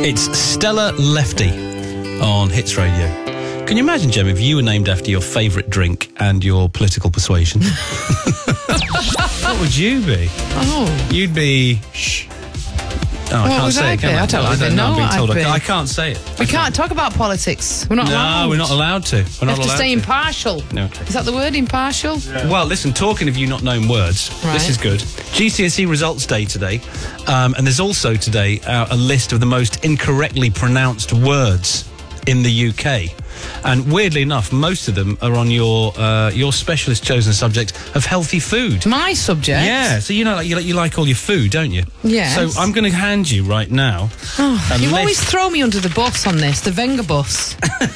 It's Stella Lefty on Hits Radio. Can you imagine, Jem, if you were named after your favourite drink and your political persuasion? What would you be? Oh. You'd be... Shh. Oh, I can't say it, can I? I don't know. I'm being told I can't say it. We can't talk about politics. We're not allowed. No, we're not allowed to. We have to stay impartial. Okay. Is that the word, impartial? Yeah. Well, listen, talking of you not knowing words, This is good. GCSE results day today, and there's also today a list of the most incorrectly pronounced words in the UK. And weirdly enough, most of them are on your specialist chosen subject of healthy food. My subject? Yeah, so you know, you like all your food, don't you? Yes. So I'm going to hand you right now. Oh, you always throw me under the bus on this, the Wenger bus.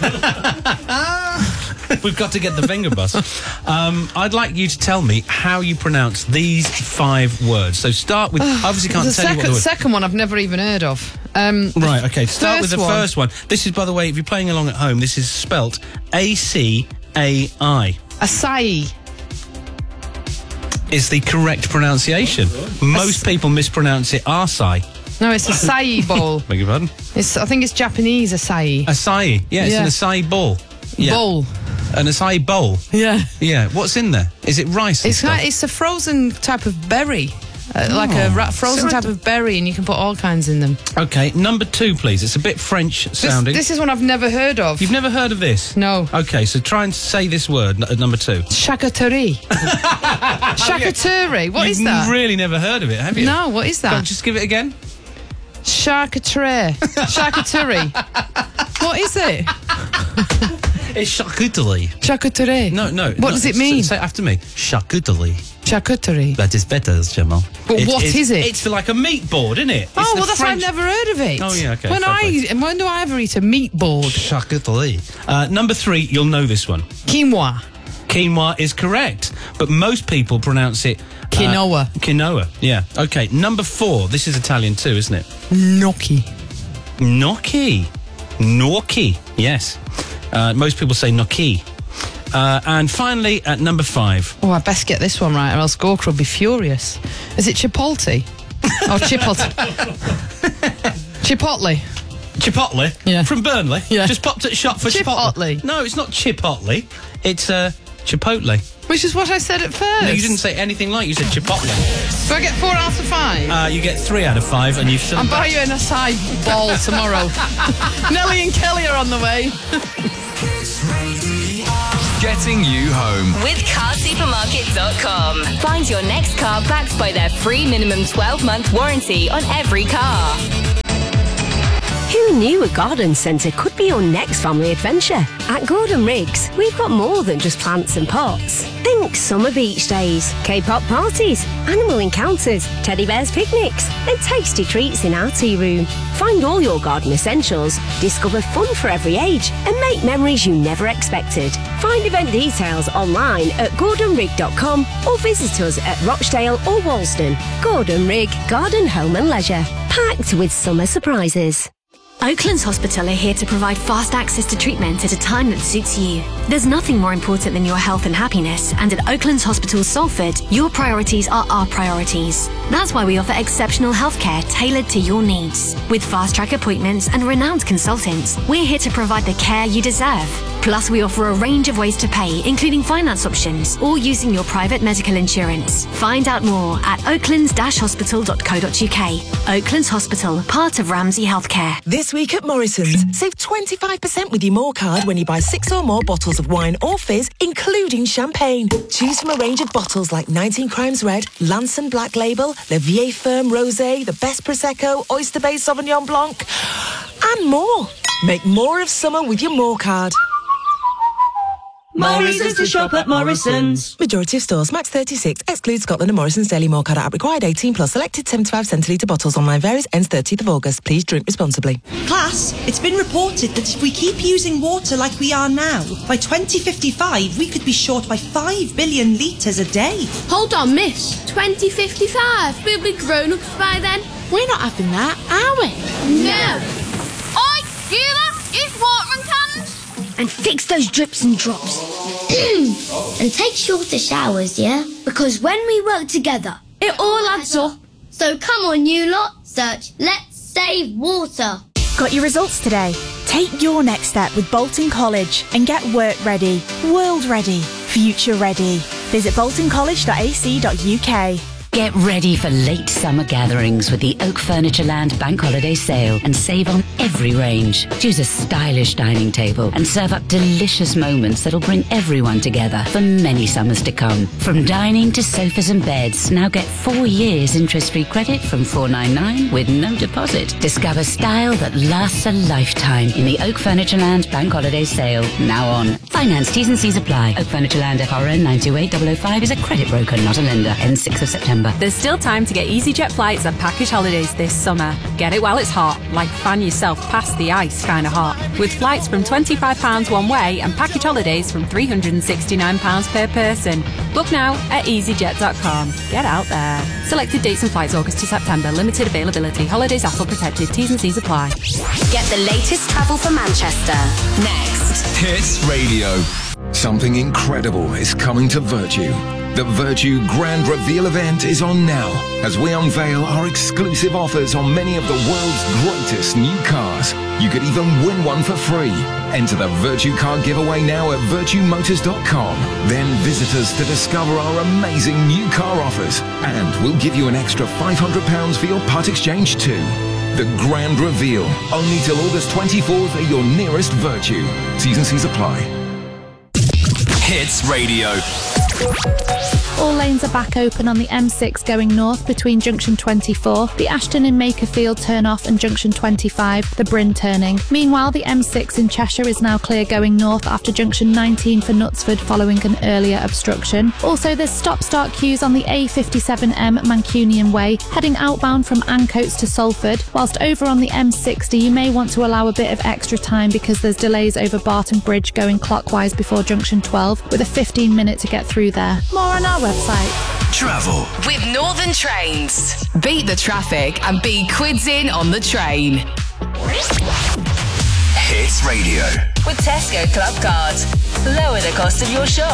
We've got to get the Wenger bus. I'd like you to tell me how you pronounce these 5 words. So start with... obviously can't tell you what the word... The second one I've never even heard of. Right, okay. Start with the first one. This is, by the way, if you're playing along at home, this is spelt A-C-A-I. Acai. Is the correct pronunciation. Most people mispronounce it acai. No, it's acai bowl. Beg your pardon? I think it's Japanese acai. Acai. Yeah, it's an acai bowl. Yeah. Bowl. An acai bowl. Yeah. Yeah. What's in there? Is it rice and stuff? It's a frozen type of berry. Like a frozen type of berry, and you can put all kinds in them. Okay, number 2, please. It's a bit French sounding. This is one I've never heard of. You've never heard of this? No. Okay, so try and say this word at number 2. Charcuterie. Charcuterie. What is that? You've really never heard of it, have you? No, what is that? Just give it again. Charcuterie. Charcuterie. What is it? It's charcuterie. Charcuterie. No. What does it mean? Say it after me. Charcuterie. Charcuterie. That is better, Jamal. But what is it? It's like a meat board, isn't it? Well, that's why I've never heard of it. Oh, yeah, okay. When do I ever eat a meat board? Charcuterie. Number 3, you'll know this one. Quinoa. Quinoa is correct, but most people pronounce it... Quinoa. Quinoa, yeah. Okay, number 4. This is Italian too, isn't it? Gnocchi. Gnocchi. Gnocchi, yes. Most people say gnocchi. And finally, at number 5. Oh, I best get this one right, or else Gorka will be furious. Is it Chipotle? Oh, Chipotle. Chipotle. Chipotle? Yeah. From Burnley? Yeah. Just popped at the shop for Chipotle. No, it's not Chipotle. It's Chipotle. Which is what I said at first. No, you didn't say anything like you said Chipotle. Do I get 4 out of 5? You get 3 out of 5, and you've still... I'll buy you an acai bowl tomorrow. Nelly and Kelly are on the way. Getting you home with carsupermarket.com. Find your next car backed by their free minimum 12-month warranty on every car. Who knew a garden centre could be your next family adventure? At Gordon Riggs, we've got more than just plants and pots. Think summer beach days, K-pop parties, animal encounters, teddy bears picnics, and tasty treats in our tea room. Find all your garden essentials, discover fun for every age, and make memories you never expected. Find event details online at gordonrig.com or visit us at Rochdale or Walsden. Gordon Rig, Garden, Home and Leisure. Packed with summer surprises. Oaklands Hospital are here to provide fast access to treatment at a time that suits you. There's nothing more important than your health and happiness, and at Oaklands Hospital Salford, your priorities are our priorities. That's why we offer exceptional healthcare tailored to your needs. With fast-track appointments and renowned consultants, we're here to provide the care you deserve. Plus, we offer a range of ways to pay, including finance options or using your private medical insurance. Find out more at oaklands-hospital.co.uk. Oaklands Hospital, part of Ramsay Healthcare. This week at Morrison's, save 25% with your More card when you buy 6 or more bottles of wine or fizz, including champagne. Choose from a range of bottles like 19 Crimes Red, Lanson Black Label, Le Vieille Ferme Rosé, the Best Prosecco, Oyster Bay Sauvignon Blanc, and more. Make more of summer with your More card. Morrison's to shop at Morrison's. Majority of stores, max 36, excludes Scotland and Morrison's Daily More card app required 18 plus. Selected 75 centilitre bottles. Online varies, ends 30th of August. Please drink responsibly. Class, it's been reported that if we keep using water like we are now, by 2055 we could be short by 5 billion litres a day. Hold on, miss. 2055? We'll be grown-ups by then. We're not having that, are we? No. Oi, Sheila, use watering cans. And fix those drips and drops. And take shorter showers, yeah? Because when we work together, it all adds up. So come on, you lot, search Let's Save Water. Got your results today? Take your next step with Bolton College and get work ready, world ready, future ready. Visit boltoncollege.ac.uk. Get ready for late summer gatherings with the Oak Furnitureland Bank Holiday Sale and save on every range. Choose a stylish dining table and serve up delicious moments that'll bring everyone together for many summers to come. From dining to sofas and beds, now get 4 years interest-free credit from $499 with no deposit. Discover style that lasts a lifetime in the Oak Furnitureland Bank Holiday Sale, now on. Finance T's&C's apply. Oak Furnitureland FRN 928005 is a credit broker, not a lender. Ends 6th of September. There's still time to get EasyJet flights and package holidays this summer. Get it while it's hot, like fan yourself past the ice kind of hot. With flights from £25 one way and package holidays from £369 per person. Book now at easyjet.com. Get out there. Selected dates and flights August to September. Limited availability. Holidays AFL protected. T&Cs apply. Get the latest travel for Manchester. Next. Hits Radio. Something incredible is coming to Virtue. The Virtue Grand Reveal event is on now as we unveil our exclusive offers on many of the world's greatest new cars. You could even win one for free. Enter the Virtue Car giveaway now at virtuemotors.com. Then visit us to discover our amazing new car offers. And we'll give you an extra £500 for your part exchange too. The Grand Reveal, only till August 24th at your nearest Virtue. T&Cs apply. Hits Radio. All lanes are back open on the M6 going north between junction 24, the Ashton in Makerfield turn-off and junction 25, the Bryn turning. Meanwhile, the M6 in Cheshire is now clear going north after junction 19 for Knutsford following an earlier obstruction. Also, there's stop-start queues on the A57M Mancunian Way, heading outbound from Ancoats to Salford, whilst over on the M60 you may want to allow a bit of extra time because there's delays over Barton Bridge going clockwise before junction 12, with a 15-minute to get through there. More on our website. Travel with Northern Trains. Beat the traffic and be quids in on the train. Hits Radio. With Tesco Club Card. Lower the cost of your shop.